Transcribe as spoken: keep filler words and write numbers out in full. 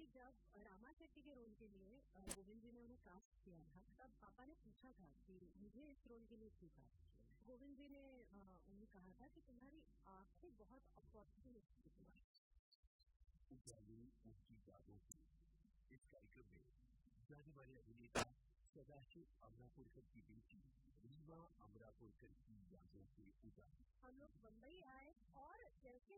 जब रामा शेट्टी के रोल के लिए अ, गोविंद जी ने उन्हें कास्ट किया था, तब पापा ने पूछा था कि मुझे इस रोल के लिए क्यों कास्ट किया। गोविंद जी ने अ, उन्हें कहा था कि तुम्हारी आंखें बहुत अपॉर्चुनिस्टिक थी। उजाली उनकी यादों की इस कार्यक्रम में जाने वाले अभिनेता सदाशिव अमरापुरकर की बेटी रीमा अमरापुरकर की यादों के उजाले। हम लोग बम्बई आए और जैसे